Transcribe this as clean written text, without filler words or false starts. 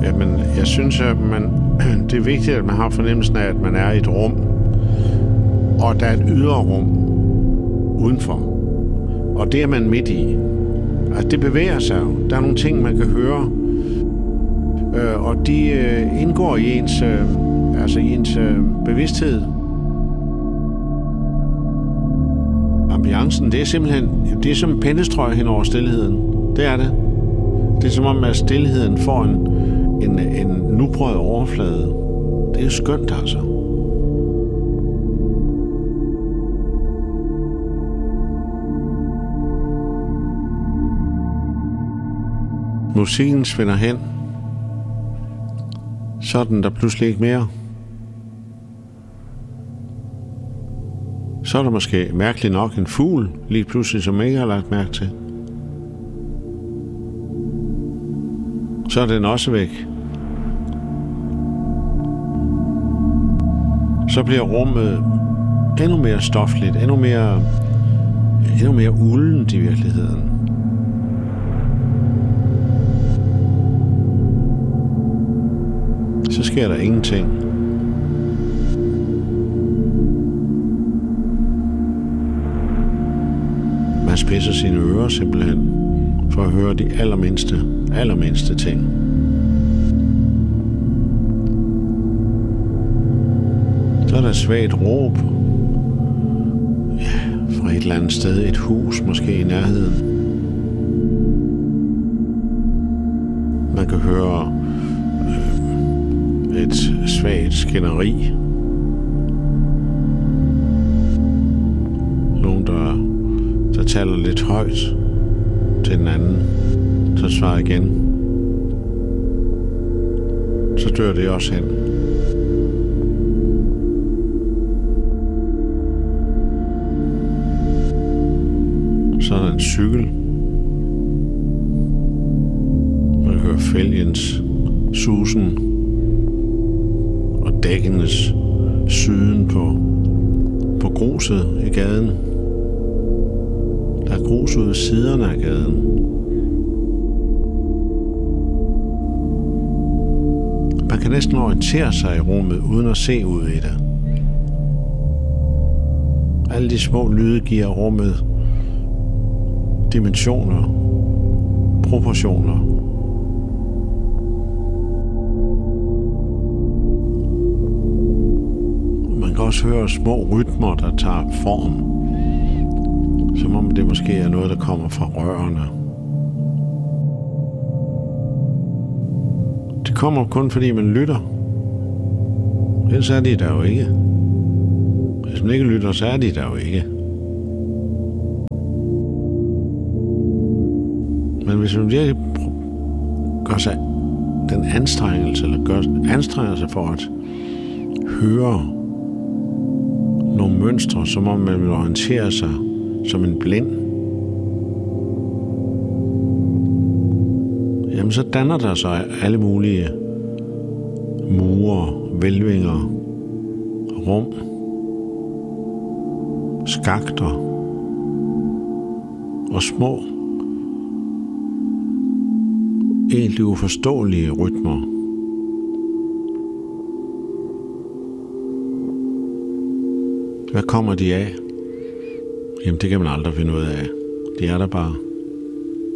Jamen, jeg synes, at det er vigtigt, at man har fornemmelsen af, at man er i et rum, og der er et ydre rum udenfor. Og det er man midt i. Altså, det bevæger sig jo. Der er nogle ting, man kan høre, og de indgår i ens bevidsthed. Ambiancen, det er simpelthen, det er som en pennestrøg hen over stilheden. Det er det. Det er som om, at stilheden får en nubrød overflade. Det er skønt, altså. Musikken svinder hen. Så er den der pludselig ikke mere. Så er der måske mærkeligt nok en fugl, lige pludselig, som ikke har lagt mærke til. Så er den også væk. Så bliver rummet endnu mere stofligt, endnu mere uldent i virkeligheden. Så sker der ingenting. Man spidser sine ører simpelthen for at høre de allermindste ting. Så er der et svagt råb. Ja, fra et eller andet sted. Et hus måske i nærheden. Man kan høre et svagt skænderi. Nogen, der taler lidt højt til den anden. Så svarer igen. Så dør det også hen. Så er der en cykel. Man hører fælgens susen og dækkenes syden på gruset i gaden. Der er grus ude ved siderne af gaden. Man kan næsten orientere sig i rummet uden at se ud i det. Alle de små lyde giver rummet dimensioner, proportioner. Man kan også høre små rytmer, der tager form. Som om det måske er noget, der kommer fra rørene. Det kommer kun fordi man lytter. Ellers er de der jo ikke. Hvis man ikke lytter, så er de der jo ikke. Men hvis man virkelig gør sig den anstrengelse, eller anstrenger sig for at høre nogle mønstre, som om man vil orientere sig som en blind, jamen så danner der sig alle mulige mure, hvælvinger, rum, skakter og små, egentlig uforståelige rytmer. Hvad kommer de af? Jamen, det kan man aldrig finde ud af. De er der bare.